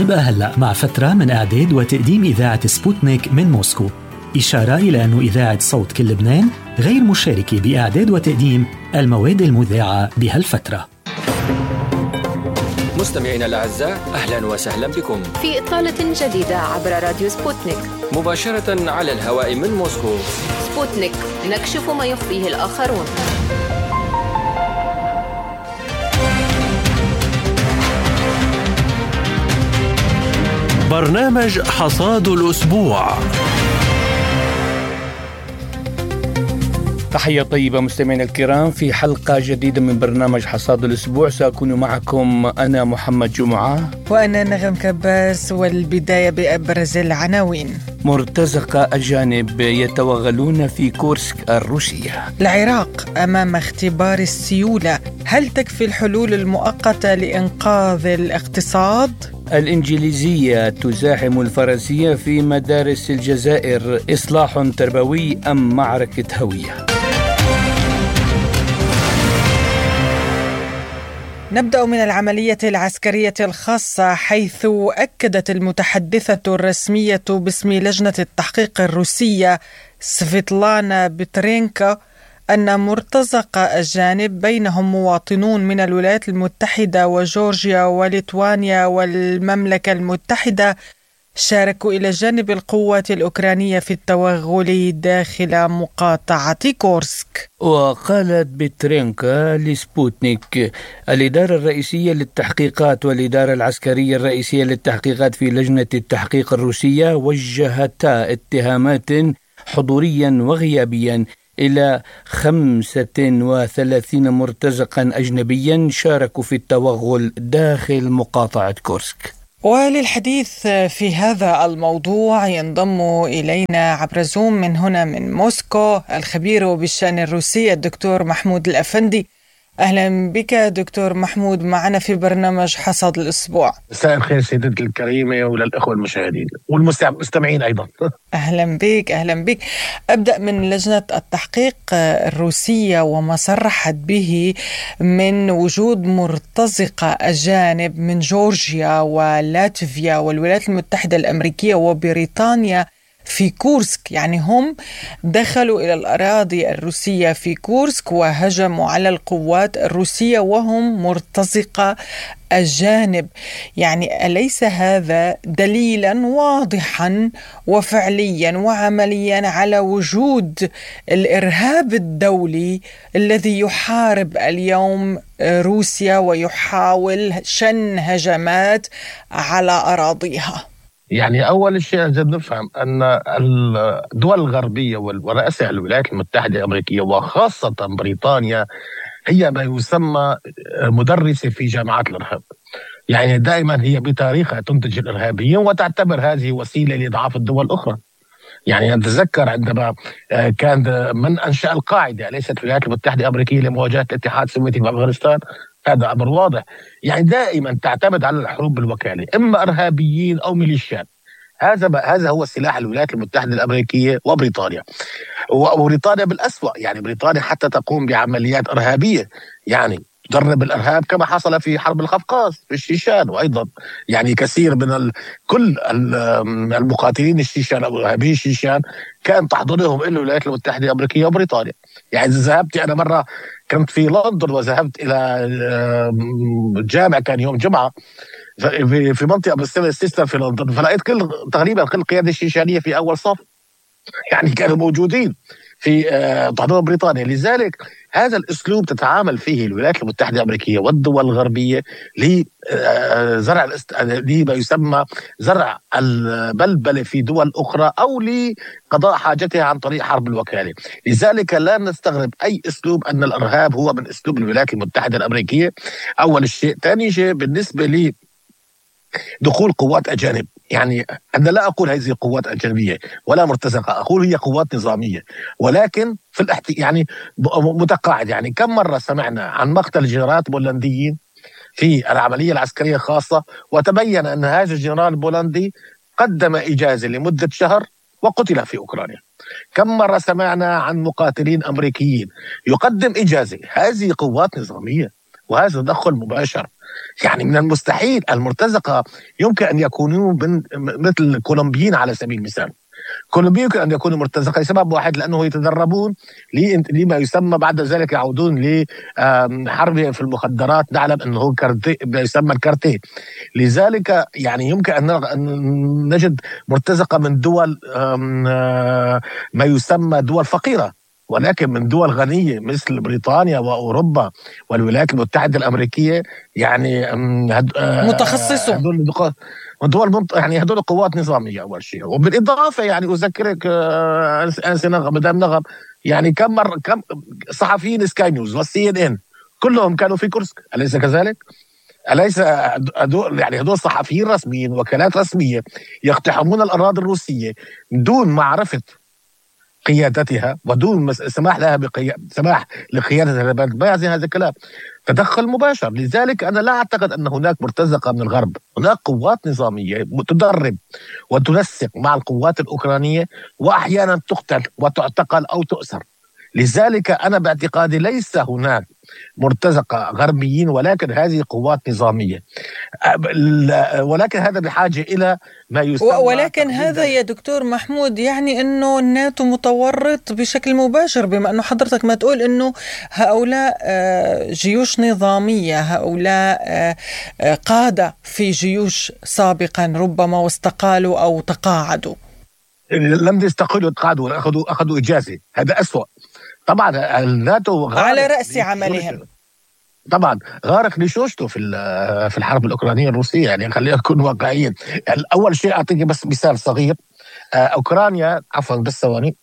ابقى هلأ مع فترة من إعداد وتقديم إذاعة سبوتنيك من موسكو، إشارة إلى أن إذاعة صوت كل لبنان غير مشاركة بإعداد وتقديم المواد المذاعة بهالفترة. مستمعينا الأعزاء، أهلا وسهلا بكم في إطلالة جديدة عبر راديو سبوتنيك مباشرة على الهواء من موسكو. سبوتنيك، نكشف ما يخفيه الآخرون. برنامج حصاد الأسبوع. تحية طيبة مستمعينا الكرام، في حلقة جديدة من برنامج حصاد الأسبوع سأكون معكم أنا محمد جمعة وأنا نغم كباس. والبداية بأبرز العناوين. مرتزقة أجانب يتوغلون في كورسك الروسية. العراق أمام اختبار السيولة، هل تكفي الحلول المؤقتة لإنقاذ الاقتصاد؟ الإنجليزية تزاحم الفرنسية في مدارس الجزائر، إصلاح تربوي أم معركة هوية؟ نبدأ من العملية العسكرية الخاصة، حيث أكدت المتحدثة الرسمية باسم لجنة التحقيق الروسية سفيتلانا بترينكا أن مرتزقة أجانب بينهم مواطنون من الولايات المتحدة وجورجيا وليتوانيا والمملكة المتحدة شاركوا إلى جانب القوات الأوكرانية في التوغل داخل مقاطعة كورسك. وقالت بترينكا لسبوتنيك الإدارة الرئيسية للتحقيقات والإدارة العسكرية الرئيسية للتحقيقات في لجنة التحقيق الروسية وجهتا اتهامات حضوريا وغيابيا إلى 35 مرتزقا أجنبيا شاركوا في التوغل داخل مقاطعة كورسك. وللحديث في هذا الموضوع ينضم إلينا عبر زوم من هنا من موسكو الخبير بالشأن الروسي الدكتور محمود الأفندي. أهلا بك دكتور محمود معنا في برنامج حصاد الأسبوع. مساء الخير سيدتي الكريمة وللأخوة المشاهدين والمستمعين أيضا. أهلا بك أهلا بك. أبدأ من لجنة التحقيق الروسية وما صرحت به من وجود مرتزقة أجانب من جورجيا ولاتفيا والولايات المتحدة الأمريكية وبريطانيا في كورسك، يعني هم دخلوا إلى الأراضي الروسية في كورسك وهجموا على القوات الروسية وهم مرتزقة أجانب. يعني أليس هذا دليلا واضحا وفعليا وعمليا على وجود الإرهاب الدولي الذي يحارب اليوم روسيا ويحاول شن هجمات على أراضيها؟ يعني أول شيء يجب نفهم أن الدول الغربية ورئاسة الولايات المتحدة الأمريكية وخاصة بريطانيا هي ما يسمى مدرسة في جامعات الإرهاب. يعني دائما هي بتاريخها تنتج الإرهابيين وتعتبر هذه وسيلة لإضعاف الدول الأخرى. يعني أتذكر عندما كان من أنشأ القاعدة ليست الولايات المتحدة الأمريكية لمواجهة الاتحاد السوفيتي في أفغانستان، هذا أمر واضح. يعني دائما تعتمد على الحروب بالوكالة، إما إرهابيين أو ميليشيات. هذا هو سلاح الولايات المتحدة الأمريكية وبريطانيا. وبريطانيا بالأسوأ، يعني بريطانيا حتى تقوم بعمليات إرهابية، يعني تدرب الإرهاب كما حصل في حرب القفقاز في الشيشان. وأيضا يعني كثير من كل المقاتلين الشيشان أو إرهابي الشيشان كان تحضنهم إلا الولايات المتحدة الأمريكية وبريطانيا. يعني ذهبت أنا مرة كنت في لندن وذهبت إلى جامع، كان يوم جمعة في منطقة بالسيفن سيستم في لندن، فلقيت تقريبا كل القيادة الشيشانية في أول صف، يعني كانوا موجودين في تحضير بريطانيا. لذلك هذا الأسلوب تتعامل فيه الولايات المتحدة الأمريكية والدول الغربية لزرع لما يسمى زرع البلبلة في دول أخرى أو لقضاء حاجتها عن طريق حرب الوكالة. لذلك لا نستغرب أي أسلوب أن الإرهاب هو من أسلوب الولايات المتحدة الأمريكية. أول شيء. ثاني شيء بالنسبة لي دخول قوات أجانب، يعني أنا لا أقول هذه قوات أجنبية ولا مرتزقة، أقول هي قوات نظامية ولكن في يعني متقاعد. يعني كم مرة سمعنا عن مقتل جنرالات بولنديين في العملية العسكرية الخاصة وتبين أن هذا الجنرال البولندي قدم إجازة لمدة شهر وقتل في أوكرانيا. كم مرة سمعنا عن مقاتلين أمريكيين يقدم إجازة. هذه قوات نظامية وهذا تدخل مباشر يعني من المستحيل. المرتزقة يمكن أن يكونوا مثل الكولومبيين على سبيل المثال. كولومبيا يمكن أن يكونوا مرتزقة لسبب واحد، لأنه يتدربون لما يسمى بعد ذلك يعودون لحرب في المخدرات. نعلم أنه يسمى الكارتيه. لذلك يعني يمكن أن نجد مرتزقة من دول ما يسمى دول فقيرة، ولكن من دول غنية مثل بريطانيا وأوروبا والولايات المتحدة الأمريكية. يعني متخصصون دول يعني هدول قوات نظامية أول شيء. وبالإضافة يعني أذكرك أنسي نغم مدام نغم، يعني كم صحفيين سكاي نيوز والسي ان ان كلهم كانوا في كرسك، أليس كذلك؟ أليس يعني هدول صحفيين رسميين وكالات رسمية يقتحمون الأراضي الروسية دون معرفة قيادتها ودون سماح لها سماح لقيادتها بهذا الكلام؟ تدخل مباشر. لذلك أنا لا أعتقد أن هناك مرتزقة من الغرب. هناك قوات نظامية تدرب وتنسق مع القوات الأوكرانية، وأحيانا تقتل وتعتقل أو تؤسر. لذلك أنا باعتقادي ليس هناك مرتزقة غربيين، ولكن هذه قوات نظامية. ولكن هذا بحاجة إلى ما يسمى ولكن هذا يا دكتور محمود يعني أنه الناتو متورط بشكل مباشر، بما أنه حضرتك ما تقول أنه هؤلاء جيوش نظامية، هؤلاء قادة في جيوش سابقا ربما واستقالوا أو تقاعدوا. لم يستقلوا تقاعدوا، أخذوا إجازة. هذا أسوأ. طبعا الناتو على رأس عملهم طبعا غارق لشوشته في الحرب الأوكرانية الروسية. يعني خلينا نكون واقعيين. أول شيء أعطيك بس مثال صغير. أوكرانيا عفوا بس ثواني.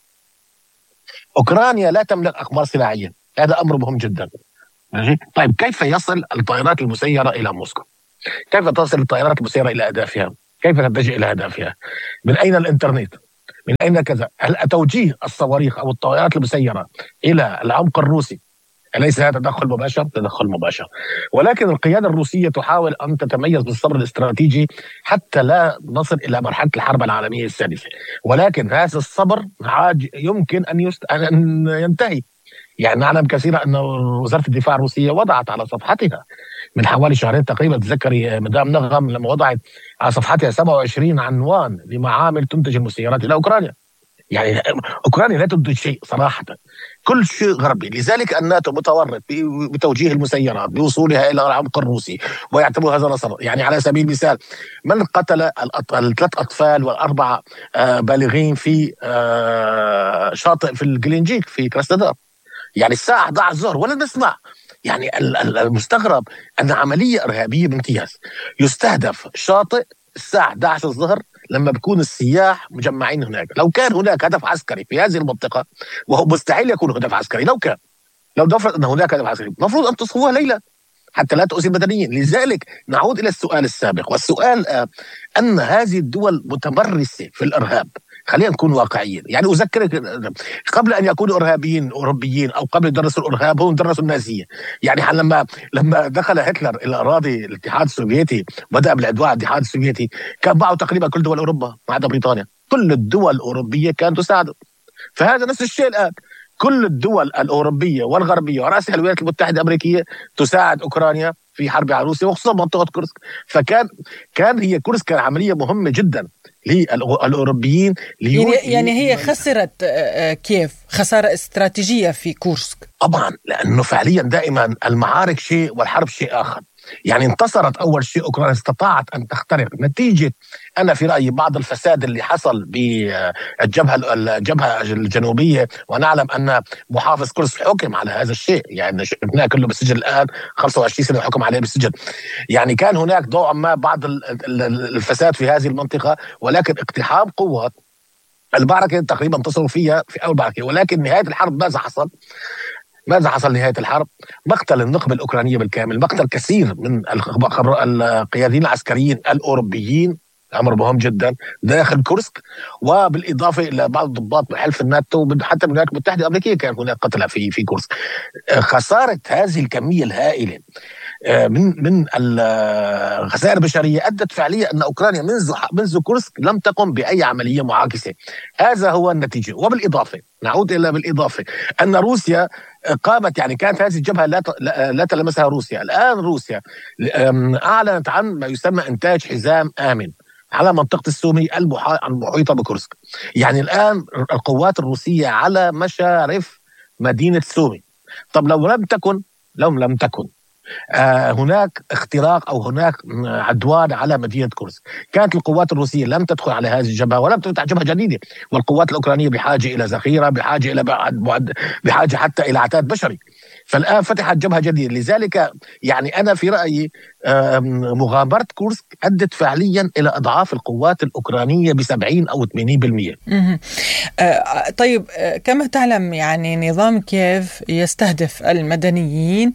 أوكرانيا لا تملك أقمار صناعية، هذا أمر مهم جدا. طيب كيف يصل الطائرات المسيرة إلى موسكو؟ كيف تصل الطائرات المسيرة إلى أهدافها؟ كيف تتجه إلى أهدافها؟ من أين الإنترنت؟ من أين كذا؟ هل توجيه الصواريخ أو الطائرات المسيرة إلى العمق الروسي أليس هذا تدخل مباشر؟ تدخل مباشر. ولكن القيادة الروسية تحاول أن تتميز بالصبر الاستراتيجي حتى لا نصل إلى مرحلة الحرب العالمية الثالثة. ولكن هذا الصبر يمكن أن ينتهي. يعني نعلم كثيرا أن وزارة الدفاع الروسية وضعت على صفحتها من حوالي شهرين تقريبا، تذكري مدام نغم لما وضعت على صفحتها 27 عنوان لمعامل تنتج المسيرات إلى أوكرانيا. يعني أوكرانيا لا تنتج شيء صراحة، كل شيء غربي. لذلك الناتو متورط بتوجيه المسيرات بوصولها إلى العمق الروسي ويعتبر هذا نصر. يعني على سبيل المثال من قتل الثلاث أطفال والأربعة بالغين في شاطئ في الجلينجيك في كراسنودار، يعني الساعة 11 الظهر ولا نسمع. يعني المستغرب أن عملية إرهابية بامتياز يستهدف شاطئ الساعة 11 الظهر لما بيكون السياح مجمعين هناك. لو كان هناك هدف عسكري في هذه المنطقة، وهو مستحيل يكون هدف عسكري، لو دفرت أن هناك هدف عسكري المفروض أن تصفوها ليلة حتى لا تؤذي المدنيين. لذلك نعود إلى السؤال السابق، والسؤال أن هذه الدول متمرسة في الإرهاب. خلينا نكون واقعيين. يعني أذكرك قبل أن يكونوا إرهابيين أوروبيين أو قبل درسوا الإرهاب هم درسوا النازية. يعني لما دخل هتلر إلى أراضي الاتحاد السوفيتي بدأ بالعدوان على الاتحاد السوفيتي، كان معه تقريبا كل دول أوروبا ما عدا بريطانيا. كل الدول الأوروبية كانت تساعده. فهذا نفس الشيء الآن. كل الدول الأوروبية والغربية ورأسها الولايات المتحدة الأمريكية تساعد أوكرانيا في حرب على روسيا، وخصوصا منطقة كورسك. فكان هي كورسك كان عملية مهمة جدا للأوروبيين. يعني هي خسرت كيف خسارة استراتيجية في كورسك. طبعا لأنه فعليا دائما المعارك شيء والحرب شيء آخر. يعني انتصرت أول شيء أوكرانيا، استطاعت أن تخترق نتيجة أنا في رأيي بعض الفساد اللي حصل بالجبهة الجنوبية. ونعلم أن محافظ كورسك حكم على هذا الشيء، يعني شفناه كله بالسجن الآن 25 سنة حكم عليه بالسجن. يعني كان هناك ضوء ما بعض الفساد في هذه المنطقة، ولكن اقتحام قوات المعركة تقريبا انتصروا فيها في أول معركة. ولكن نهاية الحرب ماذا حصل نهاية الحرب؟ مقتل النخبة الأوكرانية بالكامل، مقتل كثير من القياديين العسكريين الأوروبيين، أمر مهم جدا داخل كورسك. وبالإضافة إلى بعض الضباط من حلف الناتو حتى من الولايات المتحدة الأمريكية كان هناك قتلى في كورسك. خسارة هذه الكمية الهائلة من الخسائر البشرية أدت فعليا أن أوكرانيا منذ كورسك لم تقم بأي عملية معاكسة. هذا هو النتيجة. وبالإضافة نعود إلى بالإضافة أن روسيا قامت يعني كانت هذه الجبهة لا تلمسها روسيا. الآن روسيا أعلنت عن ما يسمى إنتاج حزام آمن على منطقة السومي المحيطة بكورسك. يعني الآن القوات الروسية على مشارف مدينة سومي. طب لو لم تكن هناك اختراق أو هناك عدوان على مدينة كورسك، كانت القوات الروسية لم تدخل على هذه الجبهة ولم تفتح جبهة جديدة، والقوات الأوكرانية بحاجة إلى ذخيرة، بحاجة حتى إلى عتاد بشري. فالآن فتحت جبهة جديدة. لذلك يعني أنا في رأيي مغامرة كورسك أدت فعليا إلى أضعاف القوات الأوكرانية ب70 أو 80%. طيب كما تعلم يعني نظام كييف يستهدف المدنيين،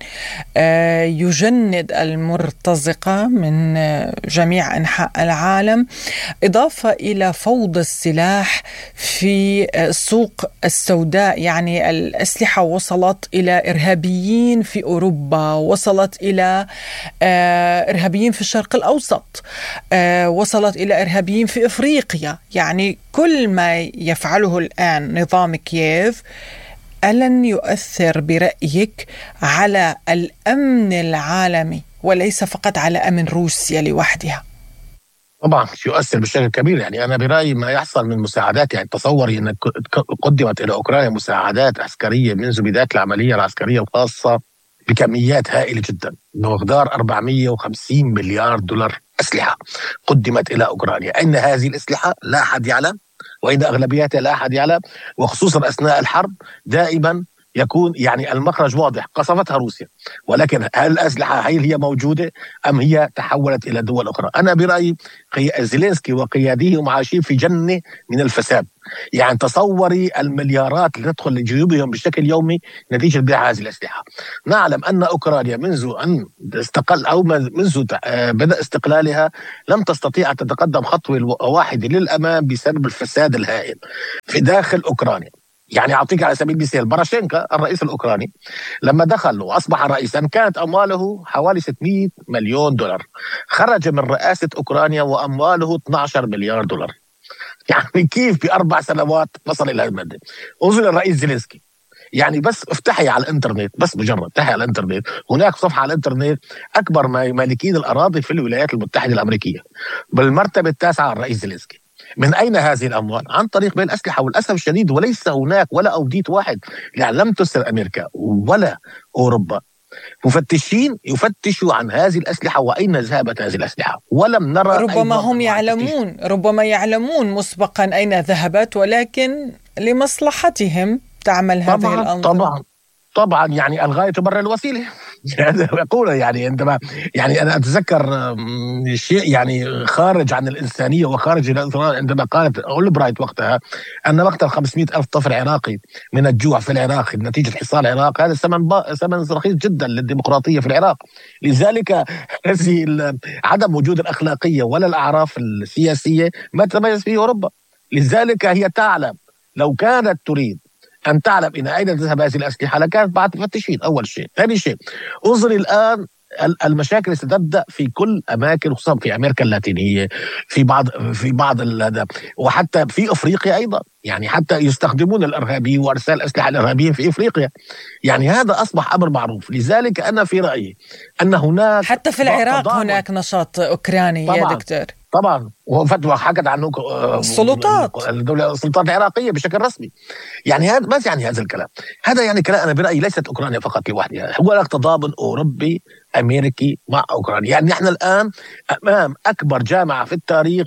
يجند المرتزقة من جميع أنحاء العالم، إضافة إلى فوضى السلاح في السوق السوداء. يعني الأسلحة وصلت إلى إرهابيين في أوروبا، وصلت إلى إرهابيين في الشرق الأوسط، وصلت إلى إرهابيين في إفريقيا. يعني كل ما يفعله الآن نظام كييف ألن يؤثر برأيك على الأمن العالمي وليس فقط على أمن روسيا لوحدها؟ طبعا يؤثر بشكل كبير. يعني أنا برأيي ما يحصل من مساعدات، يعني تصوري أن قدمت إلى أوكرانيا مساعدات عسكرية منذ بداية العملية العسكرية الخاصة بكميات هائلة جدا، بمقدار 450 مليار دولار أسلحة قدمت إلى أوكرانيا. أين هذه الأسلحة؟ لا أحد يعلم، وإن أغلبيتها لا أحد يعلم، وخصوصا أثناء الحرب دائما يكون يعني المخرج واضح، قصفتها روسيا، ولكن هل الأسلحة هي موجودة أم هي تحولت إلى دول أخرى؟ أنا برأيي زيلينسكي وقياديه هم عايشين في جنة من الفساد. يعني تصوري المليارات اللي تدخل لجيوبهم بشكل يومي نتيجة بيع هذه الأسلحة. نعلم أن أوكرانيا منذ أن استقل أو منذ بدأ استقلالها لم تستطيع أن تتقدم خطوة واحدة للأمام بسبب الفساد الهائل في داخل أوكرانيا. يعني أعطيك على سبيل المثال باراشينكا الرئيس الأوكراني لما دخل وأصبح رئيسا كانت أمواله حوالي 600 مليون دولار، خرج من رئاسة أوكرانيا وأمواله 12 مليار دولار. يعني كيف ب4 سنوات وصل إلى المدى؟ أنظر الرئيس زيلينسكي، يعني بس افتحي على الانترنت، بس مجرد افتحي على الانترنت، هناك صفحة على الانترنت أكبر مالكين الأراضي في الولايات المتحدة الأمريكية، بالمرتبة التاسعة الرئيس زيلينسكي. من أين هذه الأموال؟ عن طريق بيع الأسلحة. والأسف الشديد وليس هناك ولا أوديت واحد، يعني لم تسر أمريكا ولا أوروبا مفتشين يفتشوا عن هذه الأسلحة وأين ذهبت هذه الأسلحة، ولم نرى. ربما هم يعلمون، ربما يعلمون مسبقا أين ذهبت، ولكن لمصلحتهم تعمل هذه الأنظمة. طبعا يعني الغاية تبرر الوسيلة. يقول يعني عندما يعني أنا أتذكر شيء يعني خارج عن الإنسانية وخارج الإنسان عندما قالت أولبرايت وقتها أن مقتل 500,000 طفل عراقي من الجوع في العراق نتيجة حصار العراق هذا ثمن رخيص جدا للديمقراطية في العراق. لذلك هذه عدم وجود الأخلاقية ولا الأعراف السياسية ما تتميز فيه أوروبا. لذلك هي تعلم، لو كانت تريد أن تعلم إن أين تذهب هذه الأسلحة لكانت بعد مفتشين. أول شيء. ثاني شيء، انظري الآن المشاكل ستبدأ في كل أماكن، خصوصا في أمريكا اللاتينية، في بعض وحتى في أفريقيا أيضا. يعني حتى يستخدمون الإرهابيين وأرسال أسلحة الإرهابيين في أفريقيا. يعني هذا أصبح أمر معروف. لذلك أنا في رأيي أن هناك حتى في العراق هناك نشاط أوكراني يا دكتور. طبعا وفتوى حكت عنه السلطات العراقية بشكل رسمي. يعني هذا ما يعني هذا الكلام، هذا يعني كلام أنا برأيي ليست أوكرانيا فقط لوحدها، هو لك تضامن أوروبي أمريكي مع أوكرانيا. يعني نحن الآن أمام أكبر جامعة في التاريخ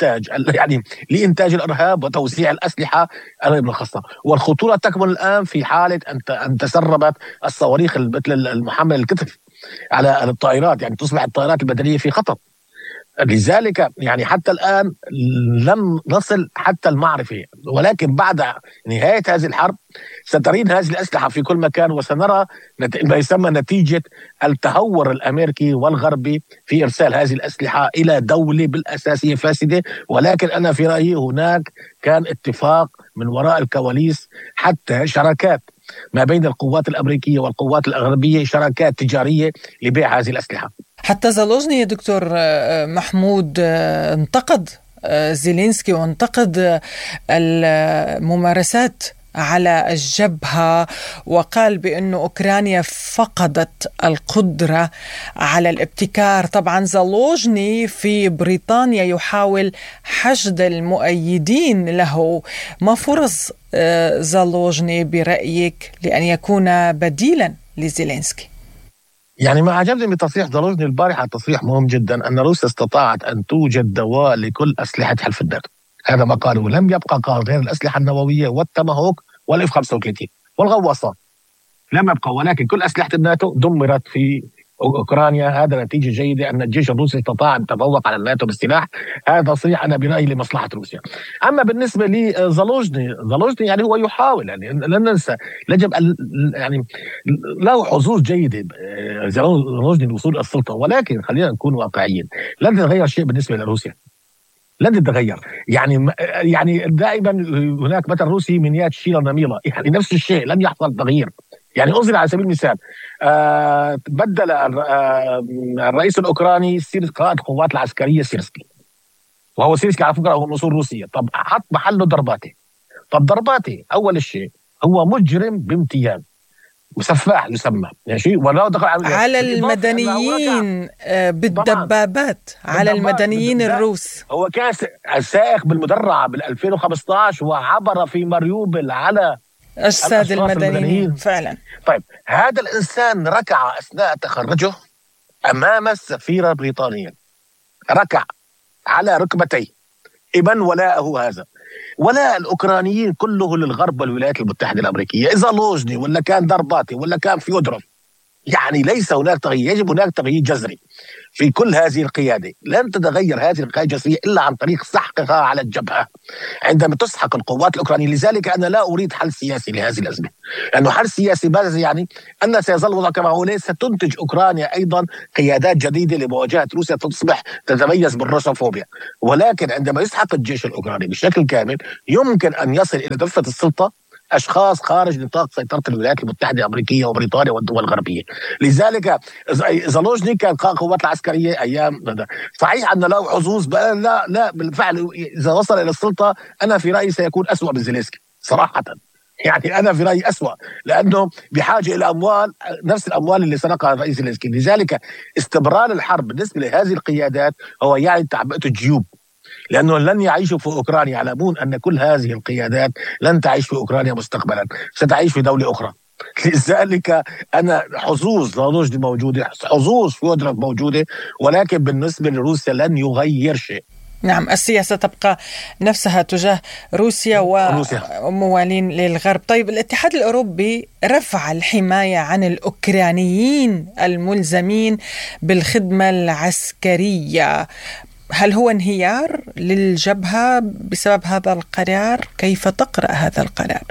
لإنتاج الإرهاب وتوزيع الأسلحة غير مرخصة. والخطورة تكمن الآن في حالة أن تسربت الصواريخ مثل المحمل الكتف على الطائرات، يعني تصبح الطائرات البدرية في خطر. لذلك يعني حتى الآن لم نصل حتى المعرفة، ولكن بعد نهاية هذه الحرب سترين هذه الأسلحة في كل مكان، وسنرى ما يسمى نتيجة التهور الأمريكي والغربي في إرسال هذه الأسلحة إلى دولة بالأساسية فاسدة. ولكن أنا في رأيي هناك كان اتفاق من وراء الكواليس، حتى شراكات ما بين القوات الأمريكية والقوات الغربية، شراكات تجارية لبيع هذه الأسلحة. حتى زالوزني يا دكتور محمود انتقد زيلينسكي وانتقد الممارسات على الجبهة، وقال بأن أوكرانيا فقدت القدرة على الابتكار. طبعا زالوجني في بريطانيا يحاول حشد المؤيدين له. ما فرص زالوجني برأيك لأن يكون بديلا لزيلينسكي؟ يعني ما عجبني من تصريح زالوجني البارحة تصريح مهم جدا، أن روسيا استطاعت أن توجد دواء لكل أسلحة حلف الناتو. هذا ما قالوا، لم يبقى قال غير الأسلحة النووية والتماهوك والإف 35 والغواصات، لم يبقى، ولكن كل أسلحة الناتو دمرت في أوكرانيا. هذا نتيجة جيدة أن الجيش الروسي استطاع أن يتفوق على الناتو بالسلاح. هذا تصريح أنا برأيي لمصلحة روسيا. أما بالنسبة لزالوجني يعني هو يحاول، يعني لن ننسى، يجب يعني له حظوظ جيدة زالوجني للوصول إلى السلطة، ولكن خلينا نكون واقعيين، لن يتغير شيء بالنسبة لروسيا، لن تتغير. يعني دائما هناك مثل روسي من يات شيلا نميلة، يعني نفس الشيء، لن يحصل تغيير. يعني أنظر على سبيل المثال، بدل الرئيس الأوكراني قائد القوات العسكرية سيرسكي، وهو سيرسكي على فكرة هو من أصول روسية. طب حط محله ضرباتي. طب ضرباتي أول شيء هو مجرم بامتياز، مسفاح يسمى، ماشي، ولا دخل على المدنيين بالدبابات، على المدنيين الروس. هو كان سائق بالمدرعة بال 2015 وعبر في ماريوبل على أجساد المدنيين فعلا. طيب هذا الإنسان ركع أثناء تخرجه أمام السفيرة البريطانية، ركع على ركبتيه، إبن ولاءه هذا. ولا الأوكرانيين كله للغرب والولايات المتحدة الأمريكية، إذا لوجني ولا كان ضرباتي ولا كان فيودروف. يعني ليس هناك تغيير، يجب هناك تغيير جذري في كل هذه القيادة. لن تتغير هذه القيادة الجذرية إلا عن طريق سحقها على الجبهة عندما تسحق القوات الأوكرانية. لذلك أنا لا أريد حل سياسي لهذه الأزمة، لأنه حل سياسي ماذا يعني؟ أن سيظل وضع كما هو. ستنتج أوكرانيا أيضا قيادات جديدة لمواجهة روسيا تصبح تتميز بالروسوفوبيا. ولكن عندما يسحق الجيش الأوكراني بشكل كامل يمكن أن يصل إلى دفة السلطة أشخاص خارج نطاق سيطرة الولايات المتحدة الأمريكية وبريطانيا والدول الغربية. لذلك زالوجني كان قائد القوات العسكرية أيام، صحيح أن له حظوظ، لا بالفعل إذا وصل إلى السلطة أنا في رأيي سيكون أسوأ من زيلينسكي صراحة. يعني أنا في رأيي أسوأ، لأنه بحاجة إلى أموال، نفس الأموال اللي سرقها الرئيس زيلينسكي. لذلك استمرار الحرب بالنسبة لهذه القيادات هو يعني تعبئة الجيوب، لأنه لن يعيشوا في أوكرانيا، يعلمون أن كل هذه القيادات لن تعيش في أوكرانيا مستقبلا، ستعيش في دولة أخرى. لذلك أنا حظوظ زالوجني موجودة، حظوظ فيودروف موجودة، ولكن بالنسبة لروسيا لن يغير شيء. نعم، السياسة تبقى نفسها تجاه روسيا وموالين للغرب. طيب الاتحاد الأوروبي رفع الحماية عن الأوكرانيين الملزمين بالخدمة العسكرية. هل هو انهيار للجبهة بسبب هذا القرار؟ كيف تقرأ هذا القرار؟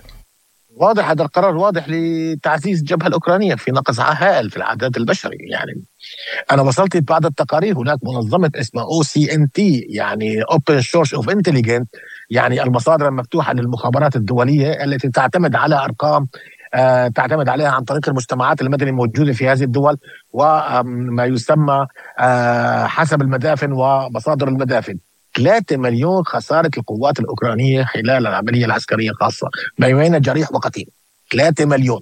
واضح، هذا القرار واضح لتعزيز الجبهة الأوكرانية في نقص هائل في العدد البشري. يعني أنا وصلت بعض التقارير، هناك منظمة اسمها OCNT، يعني Open Source of Intelligence، يعني المصادر المفتوحة للمخابرات الدولية التي تعتمد على أرقام تعتمد عليها عن طريق المجتمعات المدنية الموجودة في هذه الدول، وما يسمى حسب المدافن ومصادر المدافن. 3 مليون خسارة القوات الأوكرانية خلال العملية العسكرية الخاصة، ما بين جريح وقتيل. 3 مليون،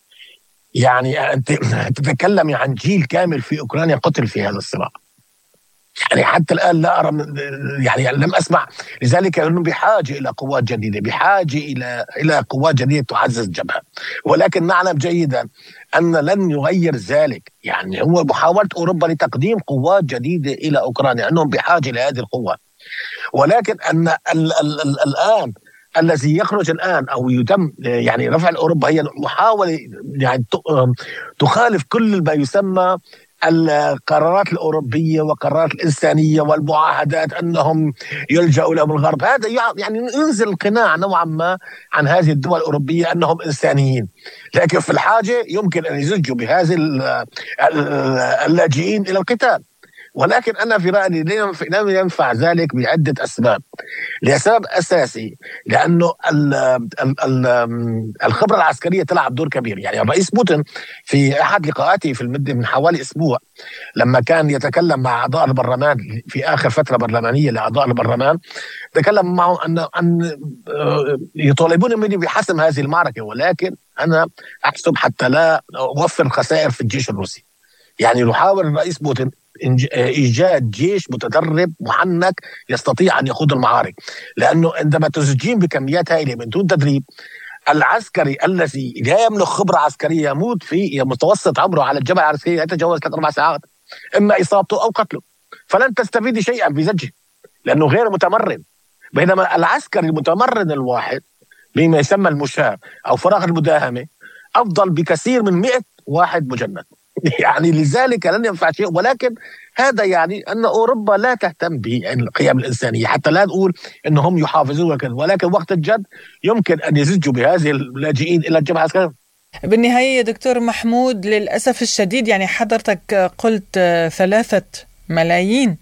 يعني أنت تتكلم عن جيل كامل في أوكرانيا قتل في هذا الصراع. يعني حتى الآن لا أرى، يعني لم أسمع. لذلك أنه بحاجة إلى قوات جديدة، بحاجة إلى قوات جديدة تعزز الجبهة. ولكن نعلم جيدا أن لن يغير ذلك. يعني هو محاولة أوروبا لتقديم قوات جديدة إلى أوكرانيا، أنهم بحاجة لهذه القوات. ولكن أن الآن الذي يخرج الآن أو يتم يعني رفع أوروبا هي محاولة يعني تخالف كل ما يسمى القرارات الأوروبية وقرارات الإنسانية والمعاهدات، أنهم يلجأوا لهم الغرب. هذا يعني ينزل القناع نوعا ما عن هذه الدول الأوروبية أنهم إنسانيين، لكن في الحاجة يمكن أن يزجوا بهذه اللاجئين إلى القتال. ولكن أنا في رأيي لم ينفع ذلك بعدة أسباب. لسبب أساسي، لأنه الخبرة العسكرية تلعب دور كبير. يعني الرئيس بوتين في أحد لقاءاته في المدة من حوالي أسبوع لما كان يتكلم مع أعضاء البرلمان في آخر فترة برلمانية لأعضاء البرلمان، تكلم معه أن يطالبون مني بحسم هذه المعركة، ولكن أنا أحسب حتى لا أوفر خسائر في الجيش الروسي. يعني يحاول الرئيس بوتين إيجاد جيش متدرب محنك يستطيع أن يخوض المعارك، لأنه عندما تزجين بكميات هائلة من دون تدريب، العسكري الذي لا يملك خبرة عسكرية يموت في متوسط عمره على الجبهة العسكرية يتجاوز 3-4 ساعات، إما إصابته أو قتله، فلن تستفيد شيئا بزجه لأنه غير متمرن. بينما العسكري المتمرن الواحد بما يسمى المشاة أو فراغ المداهمة أفضل بكثير من 100 واحد مجند. يعني لذلك لن ينفع شيء. ولكن هذا يعني أن أوروبا لا تهتم بالقيم الإنسانية، حتى لا نقول أنهم يحافظون وكذا، ولكن وقت الجد يمكن أن يزجوا بهذه اللاجئين إلى الجبهة العسكرية. بالنهاية دكتور محمود، للأسف الشديد يعني حضرتك قلت 3 ملايين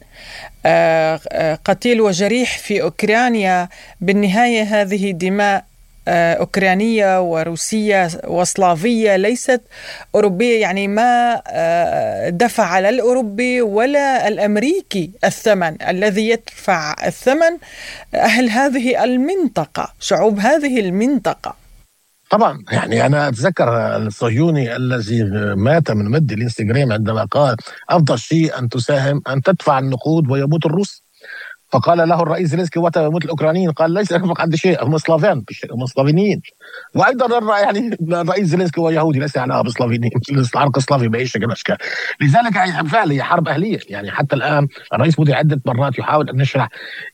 قتيل وجريح في أوكرانيا. بالنهاية هذه دماء أوكرانية وروسية وسلافية ليست أوروبية، يعني ما دفع لا الأوروبي ولا الأمريكي الثمن. الذي يدفع الثمن أهل هذه المنطقة، شعوب هذه المنطقة. طبعا يعني أنا أتذكر الصهيوني الذي مات من مد الانستغرام عندما قال أفضل شيء أن تساهم أن تدفع النقود ويموت الروس. فقال له الرئيس زيلينسكي وقتها يموت الأوكرانيين، قال ليس ينفق عندي شيء، هم سلافيان هم سلافينيين. وأيضا يعني الرئيس زيلينسكي هو يهودي، ليس يعني بسلافينيين، العرق السلافي بأي شكل من الأشكال. لذلك يعني فعلا هي حرب أهلية. يعني حتى الآن الرئيس بوتين عدة مرات يحاول أن يشرح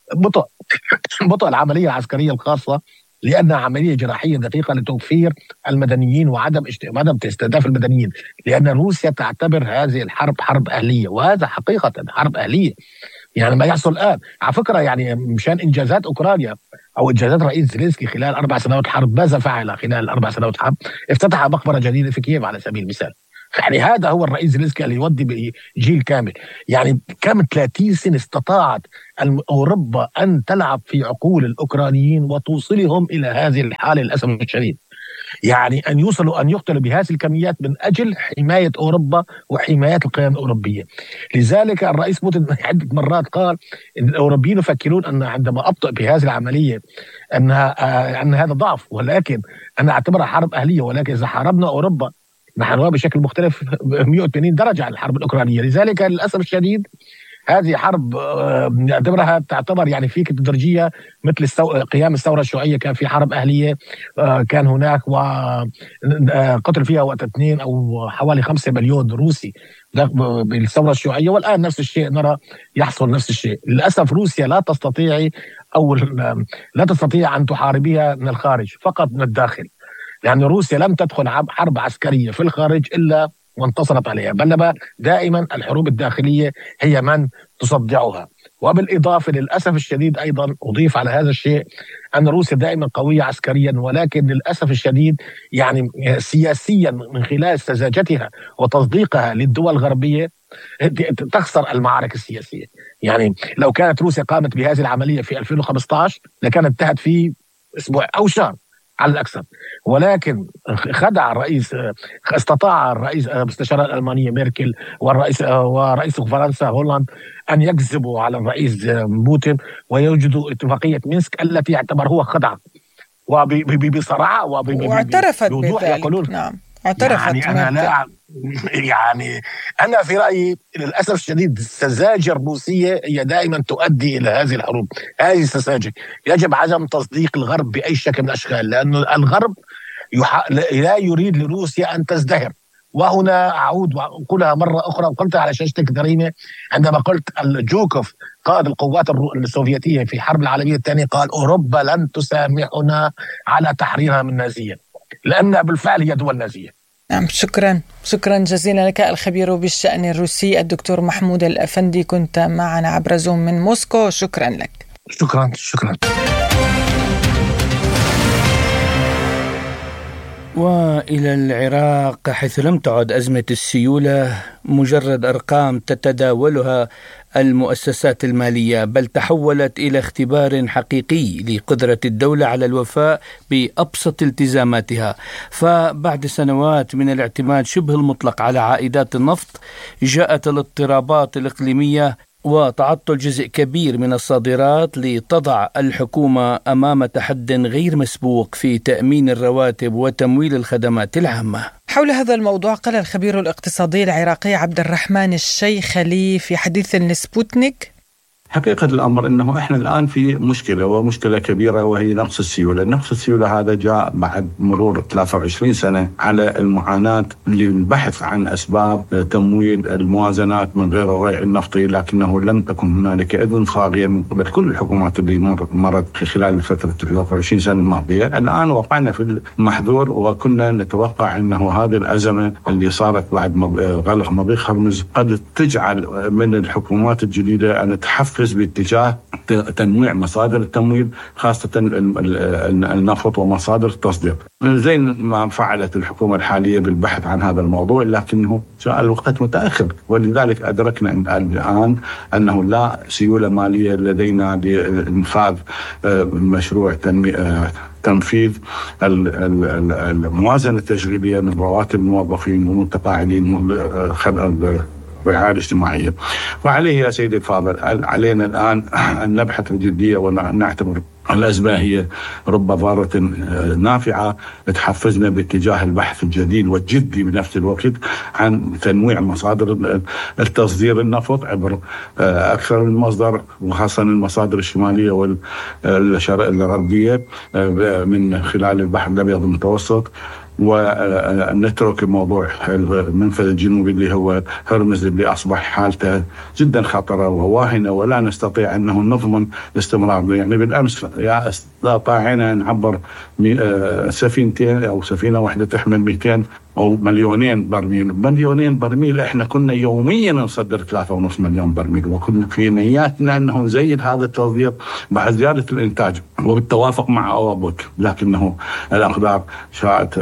بطء العملية العسكرية الخاصة، لأنها عملية جراحية دقيقة لتوفير المدنيين وعدم استهداف المدنيين، لأن روسيا تعتبر هذه الحرب حرب أهلية، وهذا حقيقة حرب أهلية. يعني ما يحصل الآن على فكرة، يعني مشان إنجازات أوكرانيا أو إنجازات رئيس زيلينسكي خلال 4 سنوات حرب، ماذا فعل خلال 4 سنوات حرب؟ افتتح مقبرة جديدة في كييف على سبيل المثال. يعني هذا هو الرئيس زيلينسكي اللي يودي بجيل كامل. يعني كم 30 سنة استطاعت أوروبا أن تلعب في عقول الأوكرانيين وتوصلهم إلى هذه الحالة للأسف الشديد. يعني أن يوصلوا أن يقتلوا بهذه الكميات من أجل حماية أوروبا وحماية القيم الأوروبية. لذلك الرئيس بوتين عدة مرات قال إن الأوروبيين يفكرون أن عندما أبطأ بهذه العملية أن هذا ضعف، ولكن أنا أعتبرها حرب أهلية. ولكن إذا حاربنا أوروبا نحن بشكل مختلف 180 درجة عن الحرب الأوكرانية. لذلك للأسف الشديد هذه حرب نعتبرها تعتبر يعني في تدريجية مثل قيام الثورة الشيوعية، كان في حرب أهلية كان هناك وقتل فيها وقت 2 أو حوالي 5 مليون روسي بالثورة الشيوعية، والآن نفس الشيء نرى يحصل نفس الشيء. للأسف روسيا لا تستطيع أن تحاربها من الخارج، فقط من الداخل. يعني روسيا لم تدخل حرب عسكرية في الخارج إلا وانتصرت عليها، بل دائما الحروب الداخلية هي من تصدعها. وبالإضافة للأسف الشديد أيضا أضيف على هذا الشيء أن روسيا دائما قوية عسكريا، ولكن للأسف الشديد يعني سياسيا من خلال سذاجتها وتصديقها للدول الغربية تخسر المعارك السياسية. يعني لو كانت روسيا قامت بهذه العملية في 2015 لكانت انتهت في أسبوع أو شهر على الأكثر، ولكن استطاع الرئيس مستشار الألمانية ميركل ورئيس فرنسا هولاند أن يكذبوا على الرئيس بوتين ويوجدوا اتفاقية مينسك التي يعتبر هو خدعة، وبصراحة واعترفت بذلك. نعم اعترفت. يعني أنا في رأيي للأسف الشديد السذاجة الروسية هي دائما تؤدي إلى هذه الحروب. هذه السذاجة يجب عدم تصديق الغرب بأي شكل من الأشكال، لأن الغرب لا يريد لروسيا أن تزدهر. وهنا أعود وأقولها مرة أخرى، وقلتها على شاشة الكريمة عندما قلت جوكوف قائد القوات السوفيتية في الحرب العالمية الثانية قال أوروبا لن تسامحنا على تحريرها من نازية، لأن بالفعل هي دول نازية. نعم شكرا جزيلا لك الخبير بالشأن الروسي الدكتور محمود الأفندي، كنت معنا عبر زوم من موسكو. شكرا لك. شكرا. وإلى العراق، حيث لم تعد أزمة السيولة مجرد أرقام تتداولها المؤسسات المالية، بل تحولت إلى اختبار حقيقي لقدرة الدولة على الوفاء بأبسط التزاماتها. فبعد سنوات من الاعتماد شبه المطلق على عائدات النفط، جاءت الاضطرابات الإقليمية وتعطل جزء كبير من الصادرات لتضع الحكومة أمام تحد غير مسبوق في تأمين الرواتب وتمويل الخدمات العامة. حول هذا الموضوع قال الخبير الاقتصادي العراقي عبد الرحمن الشيخلي في حديث لسبوتنيك: حقيقة الأمر أنه إحنا الآن في مشكلة، ومشكلة كبيرة، وهي نقص السيولة. نقص السيولة هذا جاء بعد مرور 23 سنة على المعاناة للبحث عن أسباب تمويل الموازنات من غير الريع النفطي، لكنه لم تكن هنالك إذن صاغية من قبل كل الحكومات اللي مرت خلال فترة 23 سنة الماضية. الآن وقعنا في المحظور، وكنا نتوقع أنه هذه الأزمة اللي صارت بعد غلق مضيق هرمز قد تجعل من الحكومات الجديدة أن تحفز باتجاه تنويع مصادر التمويل، خاصة النفط ومصادر التصدير، زي ما فعلت الحكومة الحالية بالبحث عن هذا الموضوع، لكنه جاء الوقت متأخر. ولذلك أدركنا الآن أنه لا سيولة مالية لدينا لإنفاذ مشروع تنفيذ الموازنة التشغيلية من رواتب الموظفين والمتقاعدين والرعاية الاجتماعية. وعليه يا سيدي الفاضل علينا الآن أن نبحث بجدية ونعتبر الأزمة هي رب ضارة نافعة تحفزنا باتجاه البحث الجديد والجدي بنفس الوقت عن تنويع مصادر التصدير النفط عبر أكثر من مصدر، وخاصة المصادر الشمالية والغربية من خلال البحر الأبيض المتوسط، ونترك موضوع المنفذ الجنوبي اللي هو هرمز اللي أصبح حالته جدا خطرة وواهنة، ولا نستطيع أنه نضمن الاستمرار. يعني بالأمس استطاعنا أن نعبر سفينتين أو سفينة واحدة تحمل 200 أو مليونين برميل. إحنا كنا يوميا نصدر 3.5 مليون برميل، وكنا في نياتنا أنه نزيد هذا التصدير بعد زيادة الإنتاج وبالتوافق مع أوابوك، لكنه الأقدار شاءت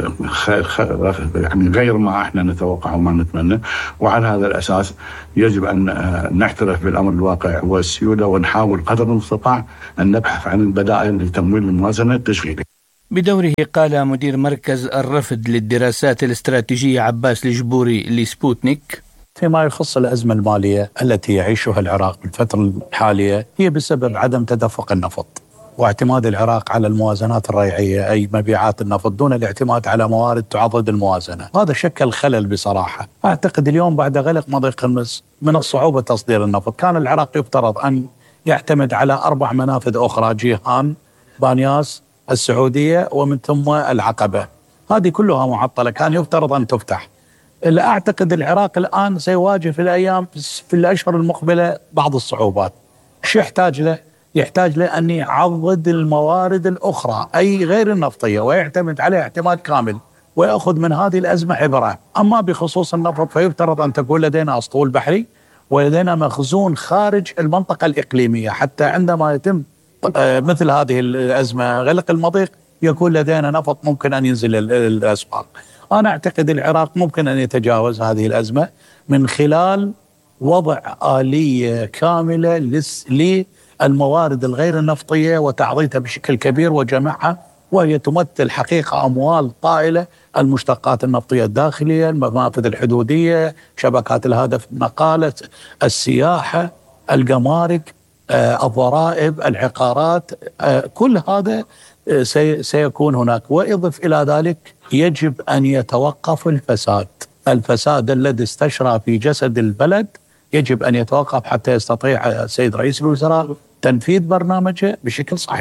يعني غير ما إحنا نتوقع وما نتمنى. وعلى هذا الأساس يجب أن نعترف بالأمر الواقع والسيولة، ونحاول قدر المستطاع أن نبحث عن البدائل لتمويل الموازنة التشغيلية. بدوره قال مدير مركز الرفد للدراسات الاستراتيجية عباس الجبوري لسبوتنيك: فيما يخص الأزمة المالية التي يعيشها العراق بالفترة الحالية هي بسبب عدم تدفق النفط واعتماد العراق على الموازنات الريعية، أي مبيعات النفط، دون الاعتماد على موارد تعضد الموازنة. هذا شكل خلل بصراحة. أعتقد اليوم بعد غلق مضيق هرمز من الصعوبة تصدير النفط. كان العراق يفترض أن يعتمد على 4 منافذ أخرى: جيهان، بانياس، السعودية، ومن ثم العقبة. هذه كلها معطلة، كان يفترض أن تفتح. أعتقد العراق الآن سيواجه في الأشهر المقبلة بعض الصعوبات. شو يحتاج له؟ يحتاج له أن يعضد الموارد الأخرى أي غير النفطية، ويعتمد عليها اعتماد كامل، ويأخذ من هذه الأزمة عبرة. أما بخصوص النفط فيفترض أن تكون لدينا أسطول بحري، ولدينا مخزون خارج المنطقة الإقليمية، حتى عندما يتم مثل هذه الأزمة غلق المضيق يكون لدينا نفط ممكن أن ينزل الأسواق. أنا أعتقد العراق ممكن أن يتجاوز هذه الأزمة من خلال وضع آلية كاملة للموارد الغير النفطية وتعضيدها بشكل كبير وجمعها، وهي تمثل حقيقة أموال طائلة: المشتقات النفطية الداخلية، المنافذ الحدودية، شبكات الهدف، النقالة، السياحة، الجمارك، الضرائب، العقارات. كل هذا سيكون هناك. وإضف إلى ذلك يجب أن يتوقف الفساد الذي استشرى في جسد البلد، يجب أن يتوقف حتى يستطيع السيد رئيس الوزراء تنفيذ برنامجه بشكل صحيح.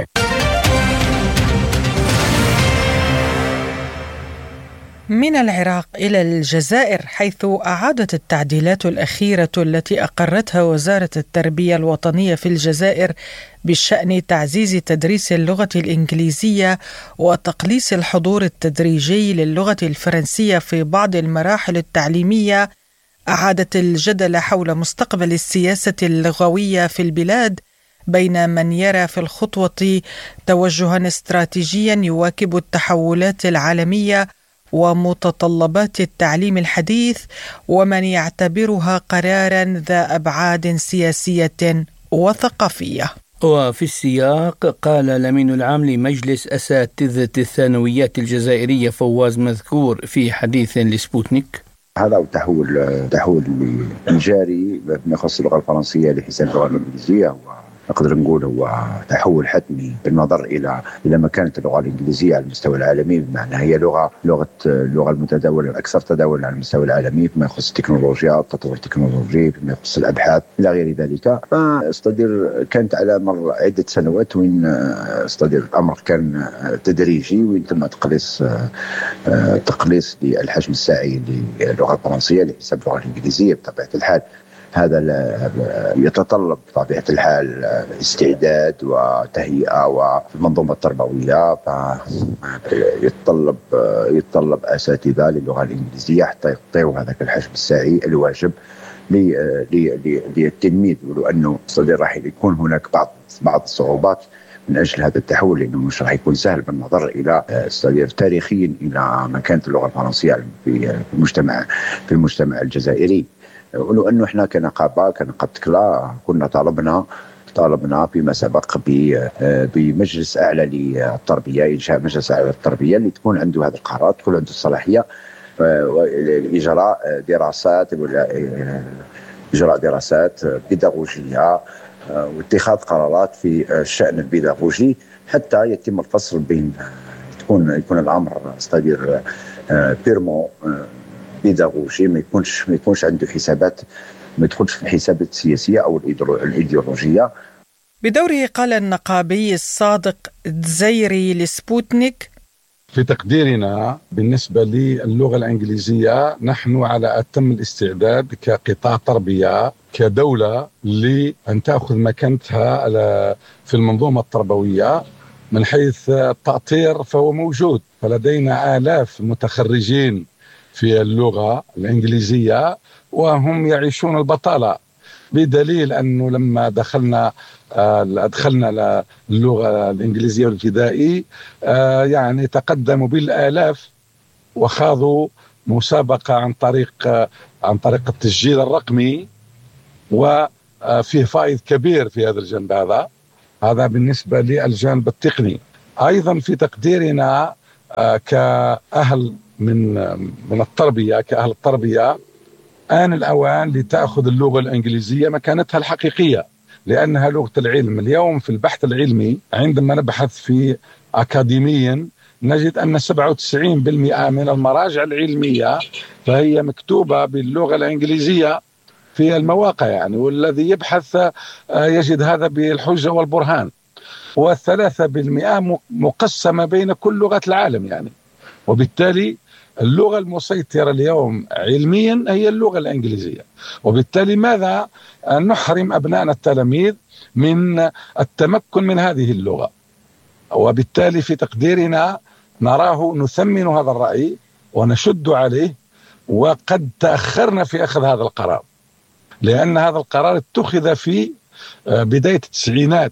من العراق إلى الجزائر، حيث أعادت التعديلات الأخيرة التي أقرتها وزارة التربية الوطنية في الجزائر بشأن تعزيز تدريس اللغة الإنجليزية وتقليص الحضور التدريجي للغة الفرنسية في بعض المراحل التعليمية، أعادت الجدل حول مستقبل السياسة اللغوية في البلاد بين من يرى في الخطوة توجها استراتيجيا يواكب التحولات العالمية، ومتطلبات التعليم الحديث ومن يعتبرها قراراً ذا أبعاد سياسية وثقافية. وفي السياق قال الأمين العام لمجلس أساتذة الثانويات الجزائرية فواز مذكور في حديث لسبوتنيك: هذا تحول جاري بما يخص اللغة الفرنسية لحساب اللغة الإنجليزية، نقدر نقول هو تحول حتمي بالنظر إلى مكانة اللغة الإنجليزية على المستوى العالمي، بمعنى هي اللغة المتداولة الأكثر تداولا على المستوى العالمي فيما يخص التكنولوجيا، التطور التكنولوجي، فيما يخص الأبحاث إلى غير ذلك. فاستدير كانت على مر عدة سنوات وين استدير الأمر كان تدريجي، وين تم تقليص للحجم الساعي للغة الفرنسية لحساب اللغة الإنجليزية. بطبيعة الحال هذا يتطلب بطبيعة الحال استعداد وتهيئة وفي المنظومة التربوية، يتطلب أساتذة للغة الإنجليزية حتى يعطيوا هذاك الحجم الساعي الواجب للتلميذ، ولو أنه راح يكون هناك بعض الصعوبات من أجل هذا التحول، لأنه مش راح يكون سهل بالنظر إلى تاريخيا إلى مكانة اللغة الفرنسية في المجتمع الجزائري. ولو أنه إحنا كنقابة كلا كنا طالبنا فيما سبق بمجلس أعلى للتربية، إنشاء مجلس أعلى للتربية اللي تكون عنده هذه القرارات، تكون عنده الصلاحية لإجراء دراسات بيداغوجية واتخاذ قرارات في الشأن البيداغوجي حتى يتم الفصل بين يكون الأمر استدير بيرمو بيداغوجي، ما يكونش عنده حسابات، ما يدخلش في الحسابات السياسية أو الإيديولوجية. بدوره قال النقابي الصادق الدزيري لسبوتنيك: في تقديرنا بالنسبة للغة الإنجليزية نحن على أتم الاستعداد كقطاع تربية كدولة لأن تأخذ مكانتها في المنظومة التربوية. من حيث التأطير فهو موجود، فلدينا آلاف متخرجين في اللغة الإنجليزية وهم يعيشون البطالة، بدليل أنه لما دخلنا اللغة الإنجليزية الابتدائي يعني تقدموا بالآلاف وخاضوا مسابقة عن طريق التسجيل الرقمي، وفيه فائض كبير في هذا الجانب. هذا بالنسبة للجانب التقني. أيضا في تقديرنا كأهل من التربية، كأهل التربية، آن الأوان لتأخذ اللغة الإنجليزية مكانتها الحقيقية، لأنها لغة العلم. اليوم في البحث العلمي عندما نبحث في أكاديميا نجد أن 97% من المراجع العلمية فهي مكتوبة باللغة الإنجليزية في المواقع يعني، والذي يبحث يجد هذا بالحجة والبرهان. و3% مقسمة بين كل لغات العالم يعني، وبالتالي اللغة المسيطرة اليوم علميا هي اللغة الإنجليزية. وبالتالي ماذا نحرم أبنائنا التلاميذ من التمكن من هذه اللغة؟ وبالتالي في تقديرنا نراه نثمن هذا الرأي ونشد عليه، وقد تأخرنا في أخذ هذا القرار، لأن هذا القرار اتخذ في بداية التسعينات.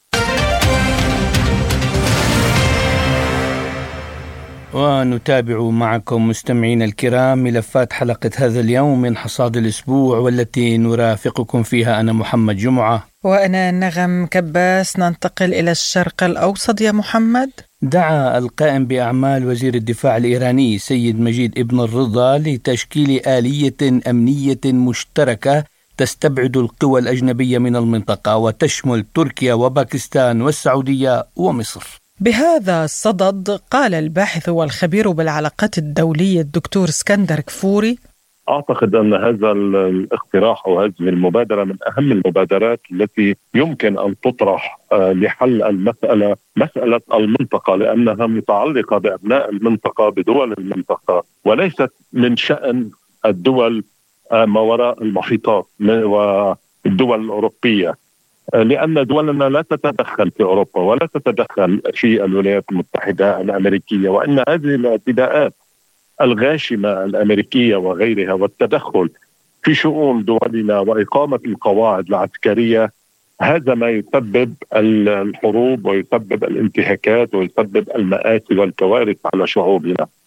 ونتابع معكم مستمعين الكرام ملفات حلقة هذا اليوم من حصاد الأسبوع، والتي نرافقكم فيها أنا محمد جمعة وأنا نغم كباس. ننتقل إلى الشرق الأوسط يا محمد. دعا القائم بأعمال وزير الدفاع الإيراني سيد مجيد ابن الرضا لتشكيل آلية أمنية مشتركة تستبعد القوى الأجنبية من المنطقة، وتشمل تركيا وباكستان والسعودية ومصر. بهذا الصدد قال الباحث والخبير بالعلاقات الدولية الدكتور اسكندر كفوري: أعتقد أن هذا الاقتراح أو هذه المبادرة من أهم المبادرات التي يمكن أن تطرح لحل مسألة المنطقة، لأنها متعلقة بأبناء المنطقة، بدول المنطقة، وليست من شأن الدول ما وراء المحيطات والدول الأوروبية، لأن دولنا لا تتدخل في أوروبا ولا تتدخل في الولايات المتحدة الأمريكية، وأن هذه الاعتداءات الغاشمة الأمريكية وغيرها والتدخل في شؤون دولنا وإقامة القواعد العسكرية، هذا ما يسبب الحروب ويسبب الانتهاكات ويسبب المآسي والكوارث على شعوبنا.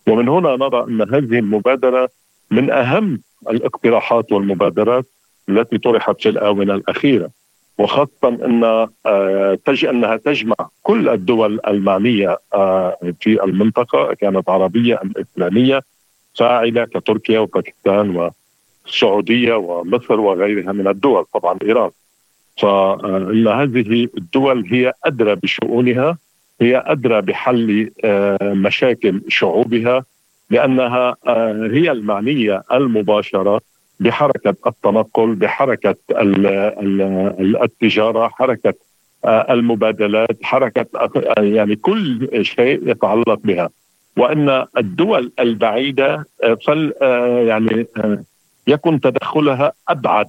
ومن هنا نرى أن هذه المبادرة من أهم الاقتراحات والمبادرات التي طرحت في الآونة الأخيرة، وخاصة أنها تجمع كل الدول المعنية في المنطقة، كانت عربية أم إسلامية فاعلة كتركيا وباكستان والسعودية ومصر وغيرها من الدول، طبعا إيران. فإن هذه الدول هي أدرى بشؤونها، هي أدرى بحل مشاكل شعوبها، لأنها هي المعنية المباشرة بحركة التنقل، بحركة التجارة، حركة المبادلات، حركة يعني كل شيء يتعلق بها. وأن الدول البعيدة يعني يكون تدخلها أبعد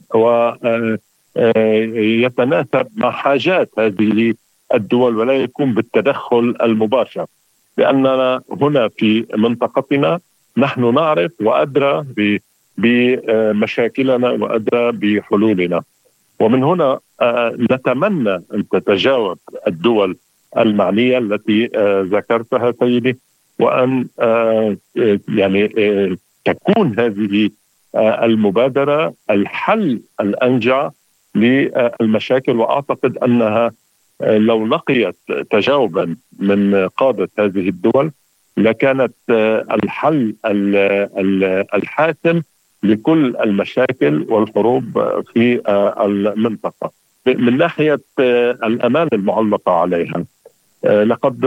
ويتناسب مع حاجات هذه الدول، ولا يكون بالتدخل المباشر، لأننا هنا في منطقتنا نحن نعرف وأدرى بمشاكلنا وأدرى بحلولنا. ومن هنا نتمنى أن تتجاوب الدول المعنية التي ذكرتها سيدي، وأن يعني تكون هذه المبادرة الحل الأنجع للمشاكل. وأعتقد أنها لو لقيت تجاوبا من قادة هذه الدول لكانت الحل الحاسم لكل المشاكل والحروب في المنطقة. من ناحية الأمان المعلقة عليها، لقد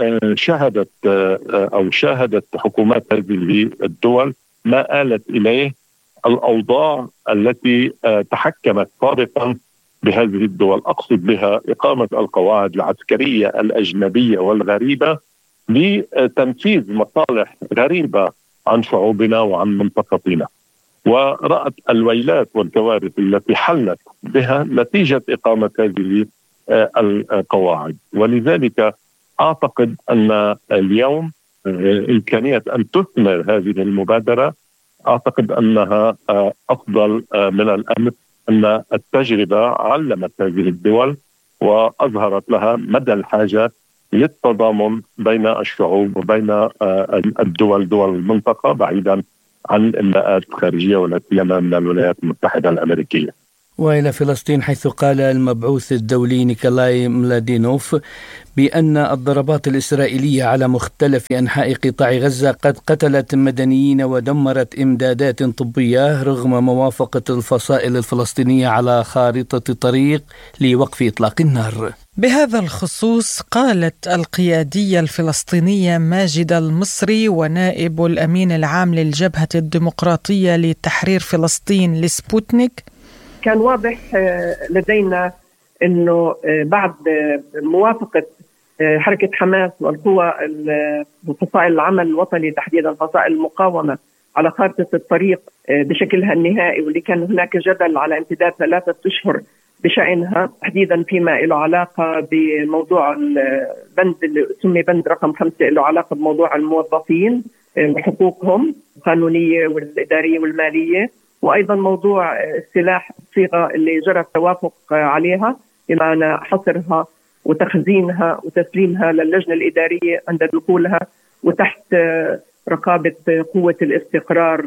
شاهدت حكومات هذه الدول ما آلت إليه الأوضاع التي تحكمت سابقا بهذه الدول. أقصد بها إقامة القواعد العسكرية الأجنبية والغريبة لتنفيذ مصالح غريبة عن شعوبنا وعن منطقتنا، ورأت الويلات والكوارث التي حلت بها نتيجة إقامة هذه القواعد. ولذلك أعتقد أن اليوم إمكانية أن تثمر هذه المبادرة، أعتقد أنها أفضل من الأمس، أن التجربة علمت هذه الدول وأظهرت لها مدى الحاجة للتضامن بين الشعوب وبين الدول، دول المنطقة، بعيدا عن الإملاءات الخارجية ولا سيما من الولايات المتحدة الأمريكية. وإلى فلسطين، حيث قال المبعوث الدولي نيكولاي ملادينوف بأن الضربات الإسرائيلية على مختلف أنحاء قطاع غزة قد قتلت مدنيين ودمرت إمدادات طبية، رغم موافقة الفصائل الفلسطينية على خارطة طريق لوقف إطلاق النار. بهذا الخصوص قالت القيادية الفلسطينية ماجدة المصري ونائب الأمين العام للجبهة الديمقراطية لتحرير فلسطين لسبوتنيك: كان واضح لدينا أنه بعد موافقة حركة حماس والقوى وفصائل العمل الوطني، تحديدا فصائل المقاومة، على خارطة الطريق بشكلها النهائي، واللي كان هناك جدل على امتداد 3 أشهر بشأنها، تحديدا فيما له علاقة بموضوع البند اللي سمي بند رقم 5 له علاقة بموضوع الموظفين وحقوقهم القانونية والإدارية والمالية، وأيضا موضوع السلاح، الصيغة اللي جرى التوافق عليها بمعنى حصرها وتخزينها وتسليمها للجنة الإدارية عند دخولها وتحت رقابة قوة الاستقرار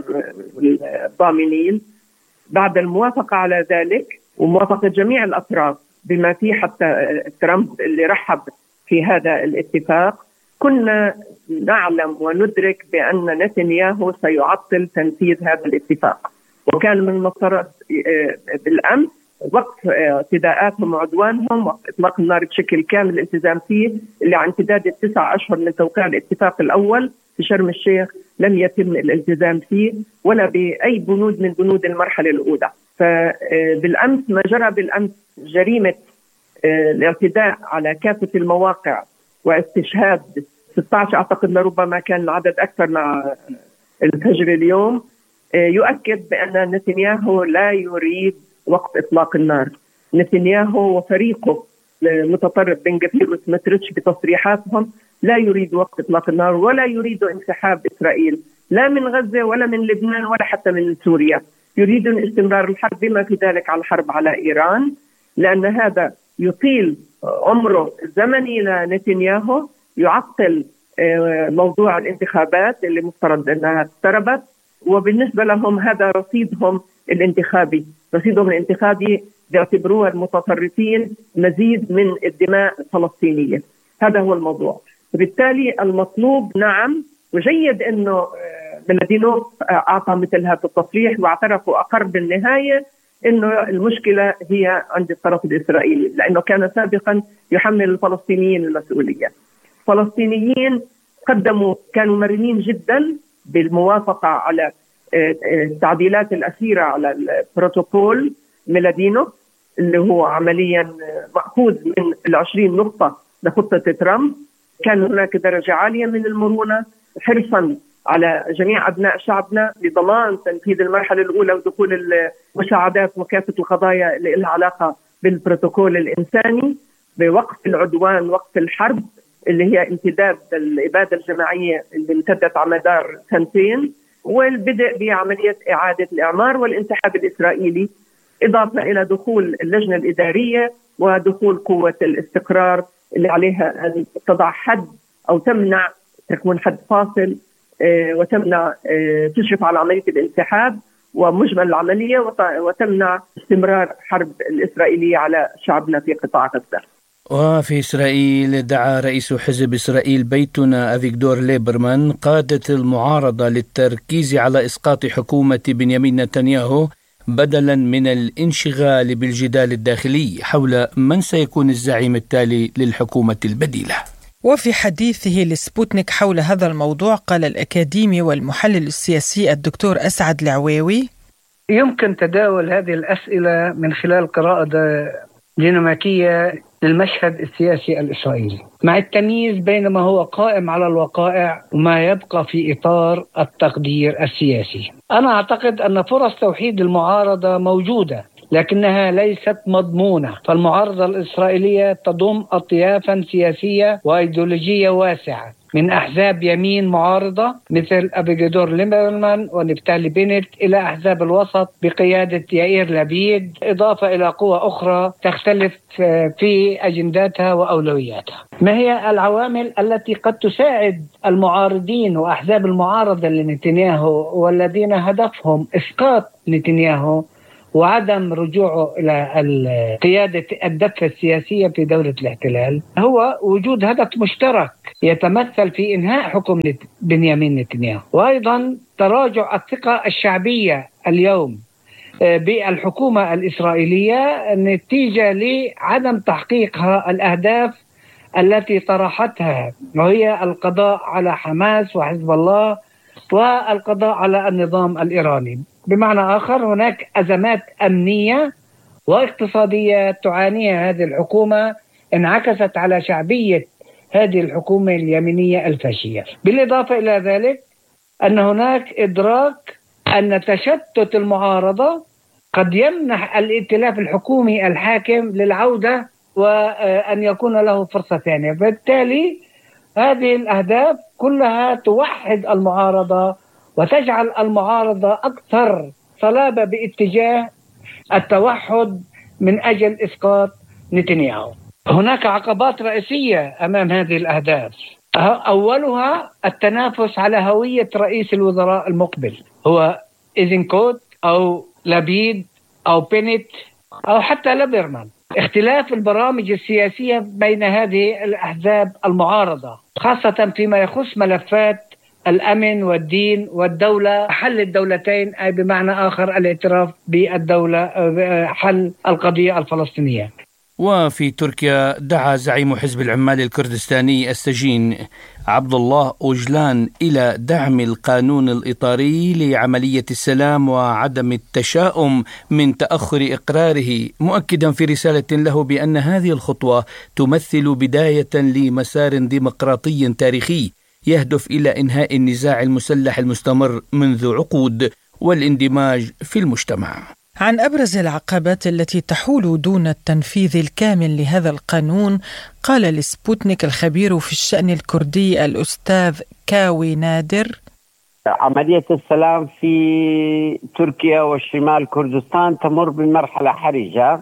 الضامنين. بعد الموافقة على ذلك وموافقة جميع الأطراف بما فيه حتى ترامب اللي رحب في هذا الاتفاق، كنا نعلم وندرك بأن نتنياهو سيعطل تنفيذ هذا الاتفاق. وكان من المفترض بالأمس وقف اعتداءاتهم وعدوانهم وإطلاق النار بشكل كامل الالتزام فيه، اللي عن امتداد 9 أشهر من توقيع الاتفاق الأول في شرم الشيخ لم يتم الالتزام فيه ولا بأي بنود من بنود المرحلة الأولى. فبالأمس ما جرى بالأمس جريمة الاعتداء على كافة المواقع واستشهاد 16 أعتقد لربما كان العدد أكثر مع الفجر اليوم، يؤكد بأن نتنياهو لا يريد وقف إطلاق النار. نتنياهو وفريقه المتطرف بن غفير وسموتريتش بتصريحاتهم لا يريد وقف إطلاق النار ولا يريد انسحاب إسرائيل لا من غزة ولا من لبنان ولا حتى من سوريا. يريدون استمرار الحرب بما في ذلك على الحرب على إيران، لأن هذا يطيل عمره الزمني لنتنياهو، يعطل موضوع الانتخابات اللي مفترض أنها اقتربت، وبالنسبة لهم هذا رصيدهم الانتخابي بيعتبروها المتطرفين مزيد من الدماء الفلسطينية. هذا هو الموضوع. وبالتالي المطلوب نعم وجيد أنه ميلادينوف أعطى مثل هذا التصريح واعترف وأقر بالنهاية أنه المشكلة هي عند الطرف الإسرائيلي، لأنه كان سابقا يحمل الفلسطينيين المسؤولية. الفلسطينيين كانوا مرنين جدا بالموافقة على التعديلات الأخيرة على البروتوكول ميلادينوف اللي هو عمليا مأخوذ من 20 نقطة لخطة ترامب. كان هناك درجة عالية من المرونة حرصا على جميع أبناء شعبنا لضمان تنفيذ المرحلة الأولى ودخول المساعدات وكافة القضايا اللي لها علاقة بالبروتوكول الإنساني بوقف العدوان، وقف الحرب اللي هي امتداد الإبادة الجماعية اللي امتدت على مدار 2 سنين، والبدء بعملية إعادة الإعمار والانسحاب الإسرائيلي، إضافة إلى دخول اللجنة الإدارية ودخول قوة الاستقرار اللي عليها أن تضع حد أو تمنع تكون حد فاصل وتمنع تشرف على عملية الانسحاب ومجمل العملية وتمنع استمرار حرب الإسرائيلية على شعبنا في قطاع غزة. وفي إسرائيل دعا رئيس حزب إسرائيل بيتنا أفيغدور ليبرمان قادة المعارضة للتركيز على إسقاط حكومة بنيامين نتنياهو بدلا من الانشغال بالجدال الداخلي حول من سيكون الزعيم التالي للحكومة البديلة. وفي حديثه لسبوتنيك حول هذا الموضوع قال الأكاديمي والمحلل السياسي الدكتور أسعد العويوي: يمكن تداول هذه الأسئلة من خلال قراءة ديناميكية للمشهد السياسي الإسرائيلي، مع التمييز بين ما هو قائم على الوقائع وما يبقى في إطار التقدير السياسي. أنا أعتقد أن فرص توحيد المعارضة موجودة لكنها ليست مضمونة، فالمعارضة الإسرائيلية تضم أطيافا سياسية وأيديولوجية واسعة من أحزاب يمين معارضة مثل أفيغدور ليبرمان ونفتالي بنت إلى أحزاب الوسط بقيادة يائير لبيد، إضافة إلى قوى أخرى تختلف في أجنداتها وأولوياتها. ما هي العوامل التي قد تساعد المعارضين وأحزاب المعارضة لنتنياهو والذين هدفهم إسقاط نتنياهو وعدم رجوعه إلى قيادة الدفة السياسية في دولة الاحتلال؟ هو وجود هدف مشترك يتمثل في إنهاء حكم بنيامين نتنياهو، وأيضا تراجع الثقة الشعبية اليوم بالحكومة الإسرائيلية نتيجة لعدم تحقيقها الأهداف التي طرحتها، وهي القضاء على حماس وحزب الله والقضاء على النظام الإيراني. بمعنى آخر هناك أزمات أمنية واقتصادية تعانيها هذه الحكومة انعكست على شعبية هذه الحكومة اليمينية الفاشية. بالإضافة إلى ذلك أن هناك إدراك أن تشتت المعارضة قد يمنح الائتلاف الحكومي الحاكم للعودة وأن يكون له فرصة ثانية. بالتالي هذه الأهداف كلها توحد المعارضة وتجعل المعارضة أكثر صلابة باتجاه التوحد من أجل إسقاط نتنياهو. هناك عقبات رئيسية أمام هذه الأهداف، أولها التنافس على هوية رئيس الوزراء المقبل، هو إيزنكوت أو لبيد أو بينت أو حتى ليبرمان. اختلاف البرامج السياسية بين هذه الأحزاب المعارضة خاصة فيما يخص ملفات الأمن والدين والدولة، حل الدولتين أي بمعنى آخر الاعتراف بالدولة، حل القضية الفلسطينية. وفي تركيا دعا زعيم حزب العمال الكردستاني السجين عبد الله أوجلان إلى دعم القانون الإطاري لعملية السلام وعدم التشاؤم من تأخر إقراره، مؤكدا في رسالة له بأن هذه الخطوة تمثل بداية لمسار ديمقراطي تاريخي يهدف إلى إنهاء النزاع المسلح المستمر منذ عقود والاندماج في المجتمع. عن أبرز العقبات التي تحول دون التنفيذ الكامل لهذا القانون قال لسبوتنيك الخبير في الشأن الكردي الأستاذ كاوي نادر: عملية السلام في تركيا وشمال كردستان تمر بمرحلة حرجة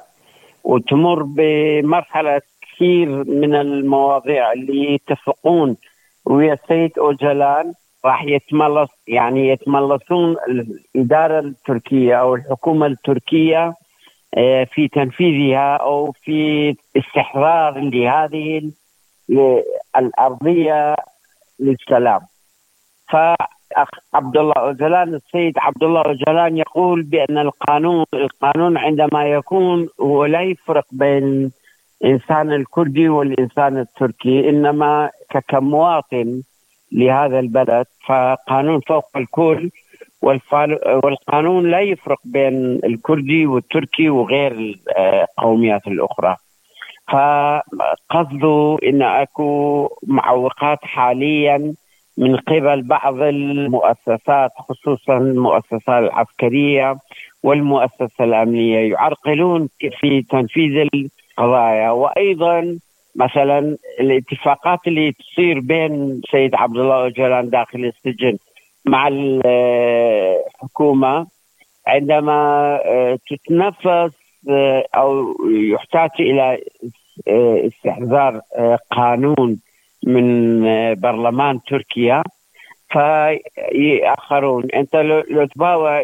وتمر بمرحلة كثير من المواضيع اللي يتفقون ويا السيد أوجلان راح يتملصون الإدارة التركية أو الحكومة التركية في تنفيذها أو في استحرار لهذه الأرضية للسلام. فعبد الله أوجلان السيد عبد الله أوجلان يقول بأن القانون عندما يكون هو لا يفرق بين الإنسان الكردي والإنسان التركي، إنما كمواطن لهذا البلد فقانون فوق الكل، والقانون لا يفرق بين الكردي والتركي وغير القوميات الأخرى. فقصده إن أكو معوقات حاليا من قبل بعض المؤسسات خصوصا المؤسسات العسكرية والمؤسسة الأمنية يعرقلون في تنفيذ القضايا. وأيضا مثلا الاتفاقات اللي تصير بين سيد عبد الله أوجلان داخل السجن مع الحكومة عندما تتنفذ أو يحتاج إلى استحضار قانون من برلمان تركيا فيأخرون. أنت لو تباوى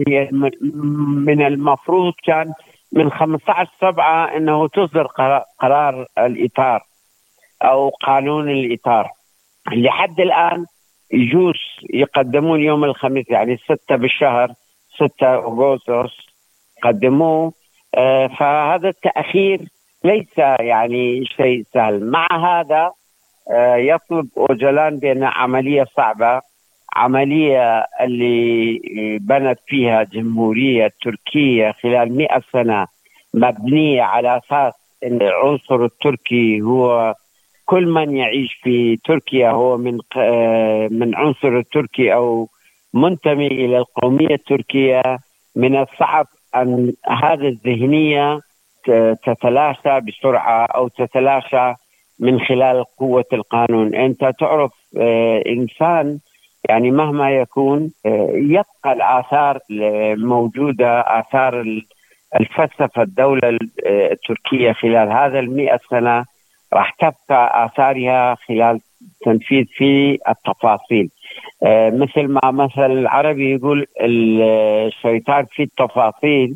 من المفروض كان من 15/7 أنه تصدر قرار الإطار أو قانون الإطار. لحد الآن يجوز يقدمون يوم الخميس يعني 6 بالشهر 6 أغسطس قدموه. فهذا التأخير ليس يعني شيء سهل. مع هذا يطلب أوجلان بأن عملية صعبة، عملية اللي بنت فيها جمهورية تركيا خلال 100 سنة مبنية على أساس أن العنصر التركي هو كل من يعيش في تركيا هو من عنصر التركي أو منتمي إلى القومية التركية. من الصعب أن هذه الذهنية تتلاشى بسرعة أو تتلاشى من خلال قوة القانون. أنت تعرف إنسان يعني مهما يكون يبقى الآثار موجودة، آثار الفلسفة الدولة التركية خلال هذا 100 سنة راح تبقى آثارها خلال تنفيذ في التفاصيل. مثل ما مثل العربي يقول الشيطان في التفاصيل.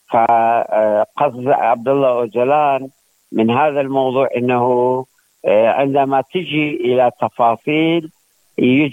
فقصد عبد الله أوجلان من هذا الموضوع إنه عندما تجي إلى تفاصيل يجب